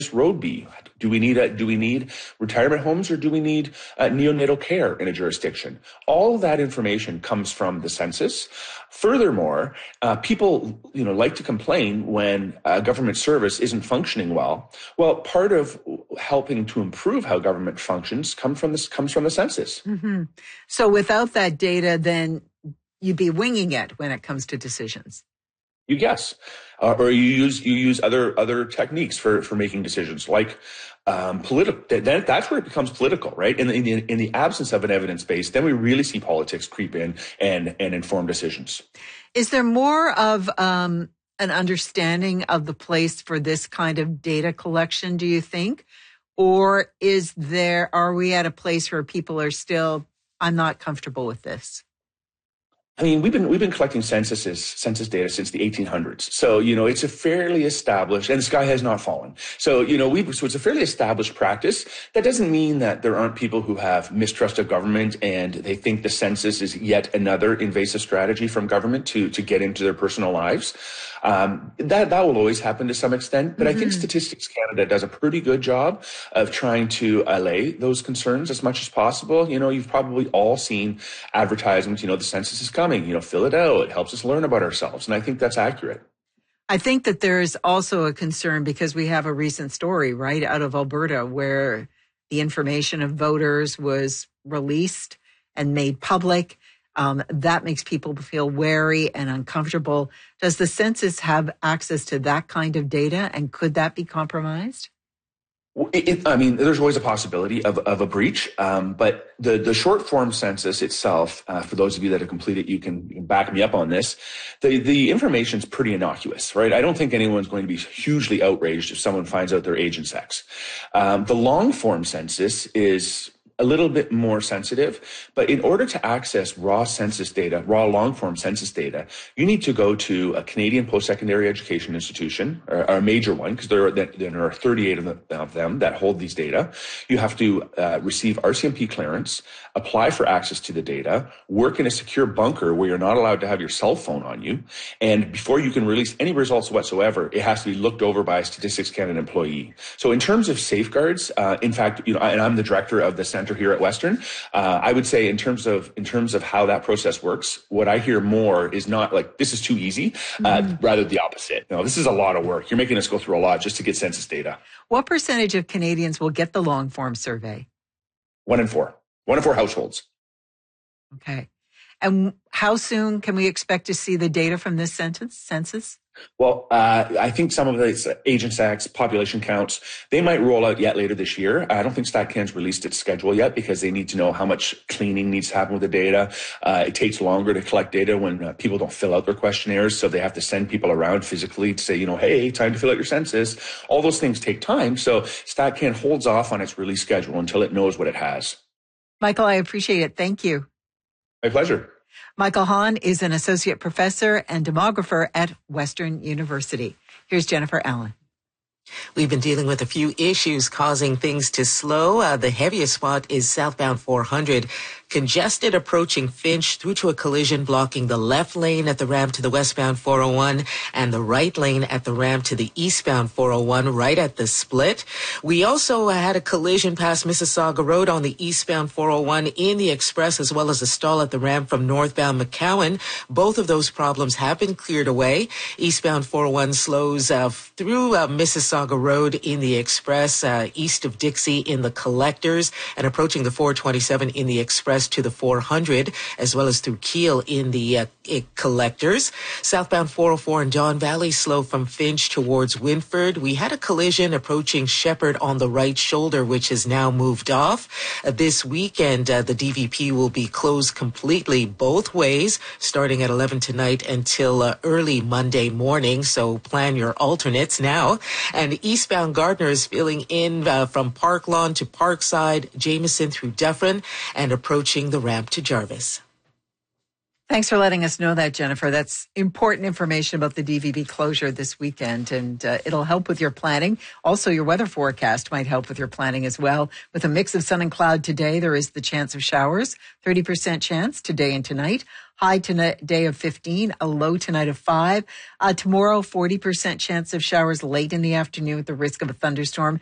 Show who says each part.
Speaker 1: road be? Do we need retirement homes, or do we need neonatal care in a jurisdiction? All of that information comes from the census. Furthermore, people like to complain when government service isn't functioning well. Well, part of helping to improve how government functions comes from the census.
Speaker 2: Mm-hmm. So without that data, then you'd be winging it when it comes to decisions.
Speaker 1: You guess, or you use other techniques for making decisions, like political. That's where it becomes political, right? In the absence of an evidence base, then we really see politics creep in and inform decisions.
Speaker 2: Is there more of an understanding of the place for this kind of data collection, do you think? Or are we at a place where people are still, I'm not comfortable with this?
Speaker 1: I mean, we've been collecting census data since the 1800s. So, it's a fairly established, and the sky has not fallen. So, so it's a fairly established practice. That doesn't mean that there aren't people who have mistrust of government and they think the census is yet another invasive strategy from government to get into their personal lives. That will always happen to some extent, but I think Statistics Canada does a pretty good job of trying to allay those concerns as much as possible. You've probably all seen advertisements, the census is coming, fill it out. It helps us learn about ourselves. And I think that's accurate.
Speaker 2: I think that there's also a concern because we have a recent story right out of Alberta where the information of voters was released and made public. That makes people feel wary and uncomfortable. Does the census have access to that kind of data, and could that be compromised?
Speaker 1: There's always a possibility of a breach, but the short form census itself, for those of you that have completed, you can back me up on this. The information's pretty innocuous, right? I don't think anyone's going to be hugely outraged if someone finds out their age and sex. The long form census is a little bit more sensitive, but in order to access raw long form census data, you need to go to a Canadian post-secondary education institution, or a major one, because there are 38 of them that hold these data. You have to receive RCMP clearance, apply for access to the data, work in a secure bunker where you're not allowed to have your cell phone on you, and before you can release any results whatsoever, it has to be looked over by a Statistics Canada employee. So in terms of safeguards, in fact, and I'm the director of the Center here at Western, I would say in terms of how that process works, what I hear more is not like this is too easy, rather the opposite. No, this is a lot of work. You're making us go through a lot just to get census data.
Speaker 2: What percentage of Canadians will get the long form survey?
Speaker 1: 1 in 4. 1 in 4 households.
Speaker 2: Okay. And how soon can we expect to see the data from this census?
Speaker 1: Well, I think some of the age and sex population counts, they might roll out yet later this year. I don't think StatCan's released its schedule yet because they need to know how much cleaning needs to happen with the data. It takes longer to collect data when people don't fill out their questionnaires, so they have to send people around physically to say, hey, time to fill out your census. All those things take time, so StatCan holds off on its release schedule until it knows what it has.
Speaker 2: Michael, I appreciate it. Thank you.
Speaker 1: My pleasure.
Speaker 2: Michael Hahn is an associate professor and demographer at Western University. Here's Jennifer Allen.
Speaker 3: We've been dealing with a few issues causing things to slow. The heaviest spot is southbound 400. Congested approaching Finch through to a collision blocking the left lane at the ramp to the westbound 401 and the right lane at the ramp to the eastbound 401 right at the split. We also had a collision past Mississauga Road on the eastbound 401 in the express, as well as a stall at the ramp from northbound McCowan. Both of those problems have been cleared away. Eastbound 401 slows through Mississauga Road in the express, east of Dixie in the collectors, and approaching the 427 in the express to the 400, as well as through Kiel in the collectors. Southbound 404 in Don Valley slow from Finch towards Winford. We had a collision approaching Shepherd on the right shoulder, which has now moved off. This weekend, the DVP will be closed completely both ways, starting at 11 tonight until early Monday morning. So plan your alternates now. And eastbound Gardner is filling in from Park Lawn to Parkside, Jameson through Dufferin, and approaching the ramp to Jarvis.
Speaker 2: Thanks for letting us know that, Jennifer. That's important information about the DVB closure this weekend, and it'll help with your planning. Also, your weather forecast might help with your planning as well. With a mix of sun and cloud today, there is the chance of showers, 30% chance today and tonight. High today of 15, a low tonight of 5. Tomorrow, 40% chance of showers late in the afternoon with the risk of a thunderstorm.